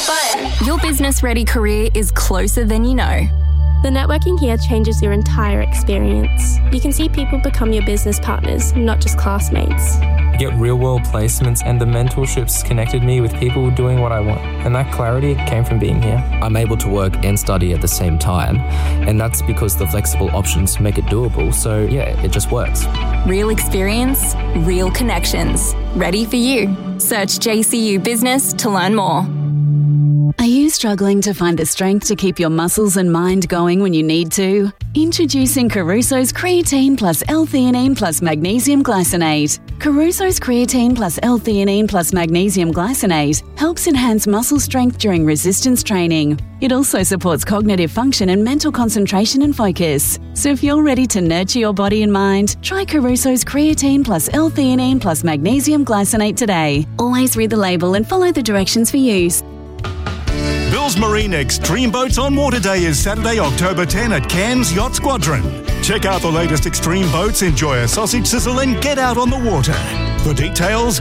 But your business-ready career is closer than you know. The networking here changes your entire experience. You can see people become your business partners, not just classmates. I get real-world placements, and the mentorships connected me with people doing what I want. And that clarity came from being here. I'm able to work and study at the same time, and that's because the flexible options make it doable. So yeah, it just works. Real experience, real connections. Ready for you. Search JCU Business to learn more. Are you struggling to find the strength to keep your muscles and mind going when you need to? Introducing Caruso's Creatine Plus L-Theanine Plus Magnesium Glycinate. Caruso's Creatine Plus L-Theanine Plus Magnesium Glycinate helps enhance muscle strength during resistance training. It also supports cognitive function and mental concentration and focus. So if you're ready to nurture your body and mind, try Caruso's Creatine Plus L-Theanine Plus Magnesium Glycinate today. Always read the label and follow the directions for use. Bill's Marine Extreme Boats on Water Day is Saturday, October 10 at Cairns Yacht Squadron. Check out the latest extreme boats, enjoy a sausage sizzle and get out on the water. For details,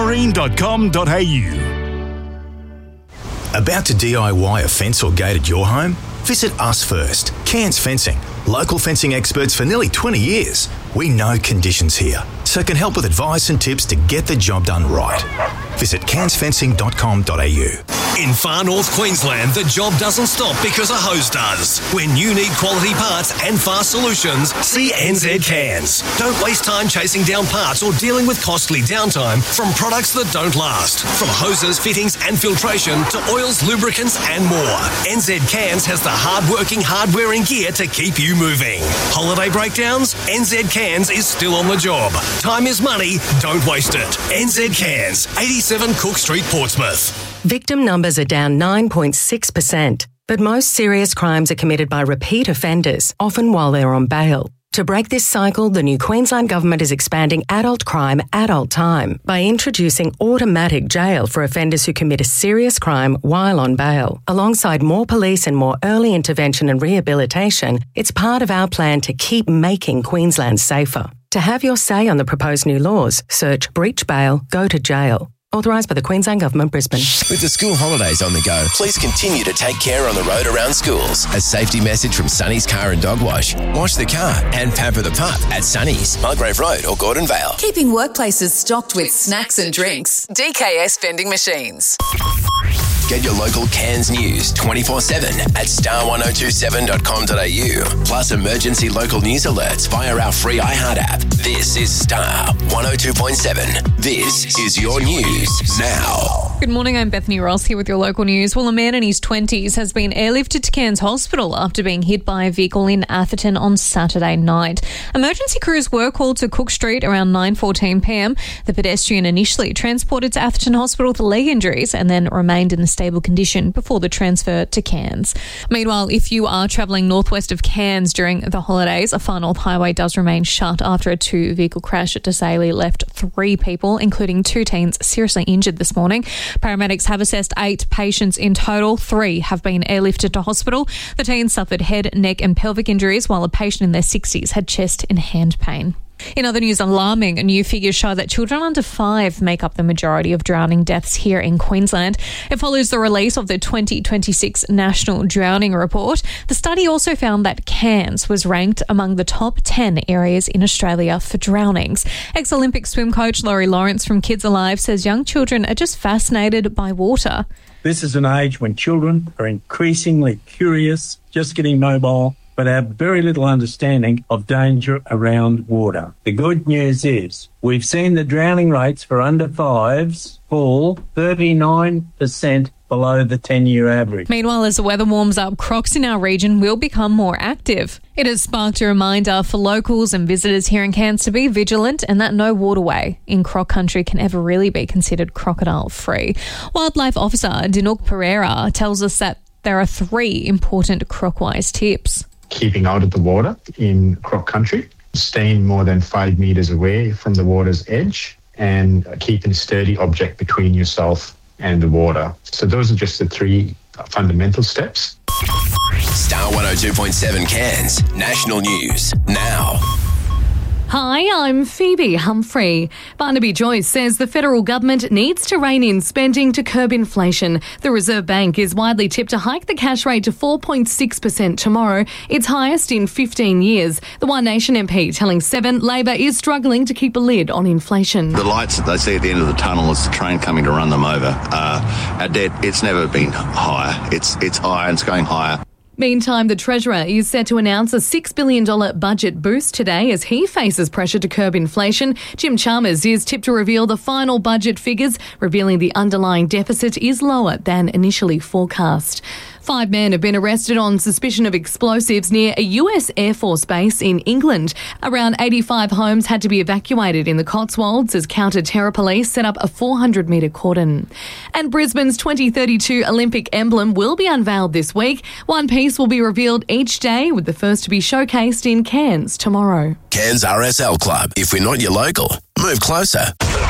billsmarine.com.au. About to DIY a fence or gate at your home? Visit us first. Cairns Fencing. Local fencing experts for nearly 20 years. We know conditions here, so can help with advice and tips to get the job done right. Visit cairnsfencing.com.au. In far north Queensland, the job doesn't stop because a hose does. When you need quality parts and fast solutions, see NZ Cairns. Don't waste time chasing down parts or dealing with costly downtime from products that don't last. From hoses, fittings and filtration to oils, lubricants and more. NZ Cairns has the hard-working hardware and gear to keep you moving. Holiday breakdowns? NZ Cairns is still on the job. Time is money, don't waste it. NZ Cairns, 87 Cook Street, Portsmouth. Victim numbers are down 9.6%, but most serious crimes are committed by repeat offenders, often while they're on bail. To break this cycle, the new Queensland Government is expanding adult crime, adult time by introducing automatic jail for offenders who commit a serious crime while on bail. Alongside more police and more early intervention and rehabilitation, it's part of our plan to keep making Queensland safer. To have your say on the proposed new laws, search breach bail, go to jail. Authorised by the Queensland Government, Brisbane. With the school holidays on the go, please continue to take care on the road around schools. A safety message from Sunny's Car and Dog Wash. Wash the car and pamper the pup at Sunny's, Mulgrave Road or Gordon Vale. Keeping workplaces stocked with snacks and drinks. DKS Vending Machines. Get your local Cairns news 24/7 at star1027.com.au. Plus emergency local news alerts via our free iHeart app. This is Star 102.7. This is your news now. Good morning, I'm Bethany Ross here with your local news. Well, a man in his 20s has been airlifted to Cairns Hospital after being hit by a vehicle in Atherton on Saturday night. Emergency crews were called to Cook Street around 9:14pm. The pedestrian initially transported to Atherton Hospital with leg injuries and then remained in a stable condition before the transfer to Cairns. Meanwhile, if you are travelling northwest of Cairns during the holidays, a Far North Highway does remain shut after a two-vehicle crash at Desailly left 3 people, including 2 teens, seriously injured this morning. Paramedics have assessed 8 patients in total. 3 have been airlifted to hospital. The teens suffered head, neck and pelvic injuries, while a patient in their 60s had chest and hand pain. In other news, alarming new figures show that children under 5 make up the majority of drowning deaths here in Queensland. It follows the release of the 2026 National Drowning Report. The study also found that Cairns was ranked among the top 10 areas in Australia for drownings. Ex-Olympic swim coach Laurie Lawrence from Kids Alive says young children are just fascinated by water. This is an age when children are increasingly curious, just getting mobile, but have very little understanding of danger around water. The good news is we've seen the drowning rates for under 5s fall 39% below the 10-year average. Meanwhile, as the weather warms up, crocs in our region will become more active. It has sparked a reminder for locals and visitors here in Cairns to be vigilant and that no waterway in croc country can ever really be considered crocodile-free. Wildlife Officer Dinook Pereira tells us that there are 3 important croc-wise tips. Keeping out of the water in croc country, staying more than 5 metres away from the water's edge, and keeping a sturdy object between yourself and the water. So those are just the 3 fundamental steps. Star 102.7 Cairns, National News now. Hi, I'm Phoebe Humphrey. Barnaby Joyce says the federal government needs to rein in spending to curb inflation. The Reserve Bank is widely tipped to hike the cash rate to 4.6% tomorrow, its highest in 15 years. The One Nation MP telling Seven Labor is struggling to keep a lid on inflation. The lights that they see at the end of the tunnel is the train coming to run them over. Our debt, it's never been higher. It's higher and it's going higher. Meantime, the Treasurer is set to announce a $6 billion budget boost today as he faces pressure to curb inflation. Jim Chalmers is tipped to reveal the final budget figures, revealing the underlying deficit is lower than initially forecast. 5 men have been arrested on suspicion of explosives near a US Air Force base in England. Around 85 homes had to be evacuated in the Cotswolds as counter-terror police set up a 400-metre cordon. And Brisbane's 2032 Olympic emblem will be unveiled this week. One piece will be revealed each day, with the first to be showcased in Cairns tomorrow. Cairns RSL Club. If we're not your local, move closer.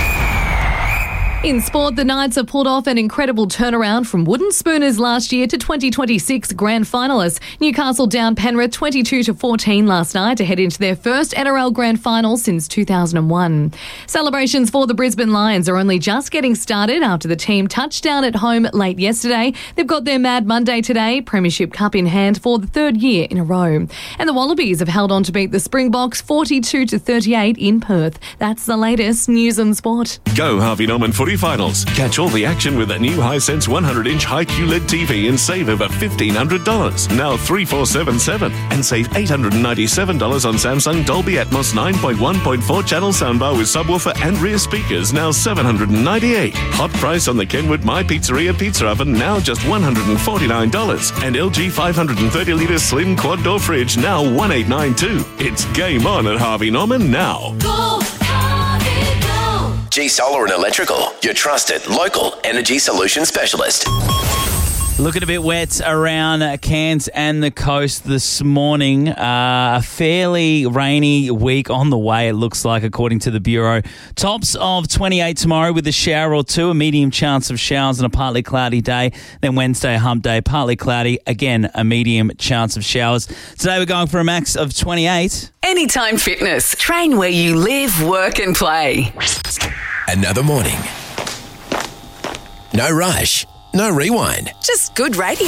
In sport, the Knights have pulled off an incredible turnaround from wooden spooners last year to 2026 grand finalists. Newcastle downed Penrith 22-14 last night to head into their first NRL grand final since 2001. Celebrations for the Brisbane Lions are only just getting started after the team touched down at home late yesterday. They've got their Mad Monday today, Premiership Cup in hand for the third year in a row. And the Wallabies have held on to beat the Springboks 42-38 in Perth. That's the latest news and sport. Go Harvey Norman Footy Finals. Catch all the action with a new Hisense 100-inch high QLED TV and save over $1,500. Now 3477 and save $897 on Samsung Dolby Atmos 9.1.4 channel soundbar with subwoofer and rear speakers, now $798. Hot price on the Kenwood My Pizzeria pizza oven, now just $149. And LG 530-litre slim quad door fridge, now $1,892. It's game on at Harvey Norman now. Go! G Solar and Electrical, your trusted local energy solution specialist. Looking a bit wet around Cairns and the coast this morning. A fairly rainy week on the way, it looks like, according to the Bureau. Tops of 28 tomorrow with a shower or two, a medium chance of showers and a partly cloudy day. Then Wednesday, hump day, partly cloudy. Again, a medium chance of showers. Today we're going for a max of 28. Anytime Fitness. Train where you live, work and play. Another morning. No rush. No rewind. Just good radio.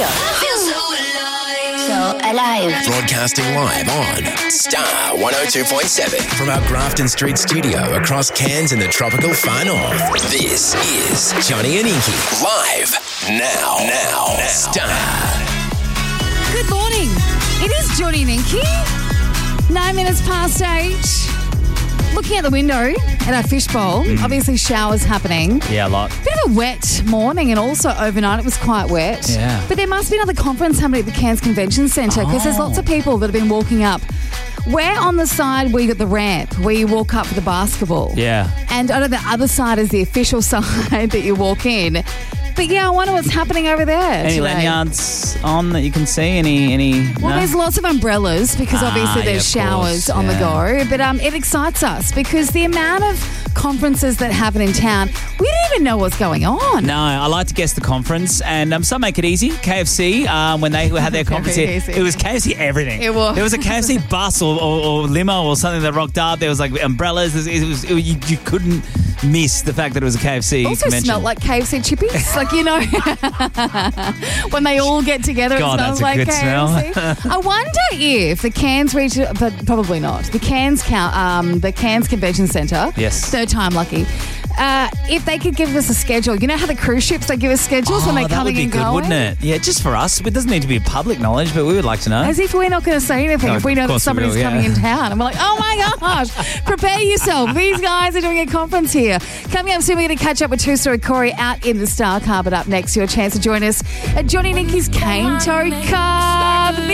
So alive. Broadcasting live on Star 102.7 from our Grafton Street studio across Cairns in the tropical far north. This is Johnny and Inky live now. Star. Good morning. It is Johnny and Inky. 9 minutes past 8. Looking out the window at our fishbowl, obviously showers happening. Yeah, a lot. Bit of a wet morning, and also overnight it was quite wet. Yeah. But there must be another conference happening at the Cairns Convention Centre because there's lots of people that have been walking up. We're on the side where you got the ramp, where you walk up for the basketball. Yeah. And on the other side is the official side that you walk in. But yeah, I wonder what's happening over there. Any today. lanyards on that you can see? Any? Well, no? there's lots of umbrellas because obviously there's showers on the go. But it excites us because the amount of conferences that happen in town, we didn't even know what's going on. No, I like to guess the conference, and some make it easy. KFC, when they had their conference here, it was KFC everything. It was. There was a KFC bus or limo or something that rocked up. There was like umbrellas. You couldn't miss the fact that it was a KFC also convention. Smelled like KFC chippies. Like, you know, when they all get together, God, it smells that's a like good KFC. smell. I wonder if the Cairns region, but probably not. The Cairns Convention Centre. Yes. Third time lucky. If they could give us a schedule. You know how the cruise ships, they give us schedules when they're coming and going? That would be good, wouldn't it? Yeah, just for us. It doesn't need to be public knowledge, but we would like to know. As if we're not going to say anything if we know that somebody's coming in town. And we're like, oh my gosh, prepare yourself. These guys are doing a conference here. Coming up soon, we're going to catch up with Two-Story Corey out in the Star Car. But up next, your chance to join us at Johnny and Inky's Cane Toad Cup.